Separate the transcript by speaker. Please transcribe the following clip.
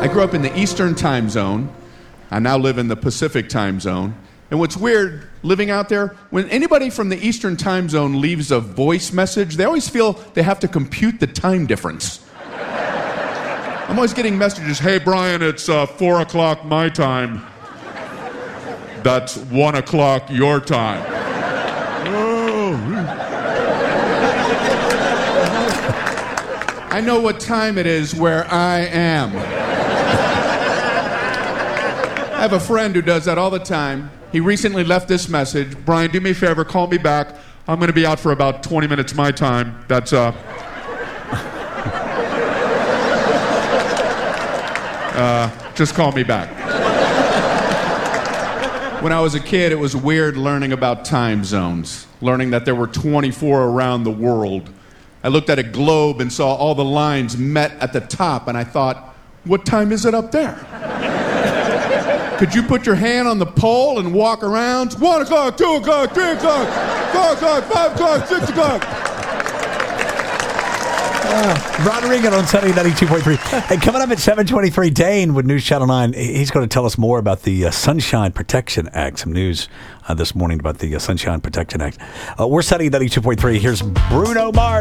Speaker 1: I grew up in the Eastern time zone. I now live in the Pacific time zone. And what's weird, living out there, when anybody from the Eastern time zone leaves a voice message, they always feel they have to compute the time difference. I'm always getting messages, hey, Brian, it's 4 o'clock my time. That's 1 o'clock your time. I know what time it is where I am. I have a friend who does that all the time. He recently left this message. Brian, do me a favor, call me back. I'm going to be out for about 20 minutes my time. That's, just call me back. When I was a kid, it was weird learning about time zones, learning that there were 24 around the world. I looked at a globe and saw all the lines met at the top, and I thought, what time is it up there? Could you put your hand on the pole and walk around? 1 o'clock, 2 o'clock, 3 o'clock, 4 o'clock, 5 o'clock, 6 o'clock.
Speaker 2: Ron Regan on Sunday 92.3. And coming up at 7:23, Dane with News Channel 9. He's going to tell us more about the Sunshine Protection Act. Some news this morning about the Sunshine Protection Act. We're Sunday 92.3. Here's Bruno Mars.